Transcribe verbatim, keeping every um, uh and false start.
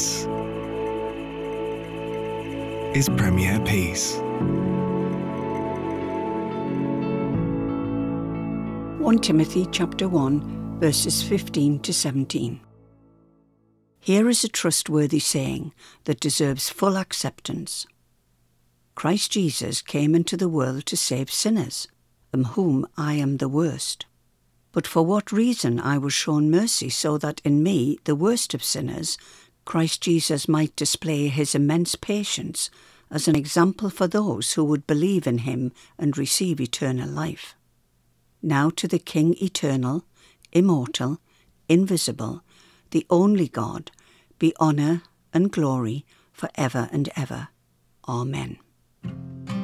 This is Premier Peace. First Timothy chapter one, verses fifteen to seventeen. Here is a trustworthy saying that deserves full acceptance. Christ Jesus came into the world to save sinners, of whom I am the worst. But for what reason I was shown mercy, so that in me, the worst of sinners, Christ Jesus might display his immense patience as an example for those who would believe in him and receive eternal life. Now to the King eternal, immortal, invisible, the only God, be honour and glory for ever and ever. Amen.